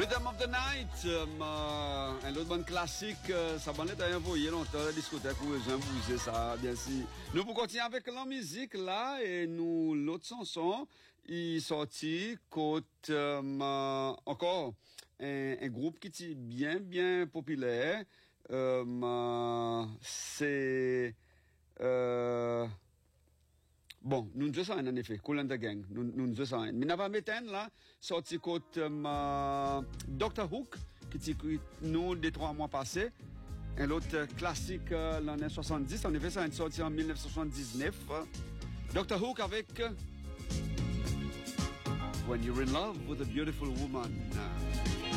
Rhythm of the Night, un autre bon classique, ça m'en est envoyé longtemps, la discothèque où j'aime bouger ça, bien sûr. Nous pour continuer avec la musique là, et nous, l'autre chanson, il sorti côte, encore, un groupe qui est bien populaire, c'est, bon, nous ne savons en effet, Kool and the Gang, nous ne savons. Mais nous avons mis là, sorti côté Dr. Hook, qui est nous des 3 mois passés. Un autre classique l'année 70, en effet, ça a été sorti en 1979. Dr. Hook avec When You're in Love with a Beautiful Woman.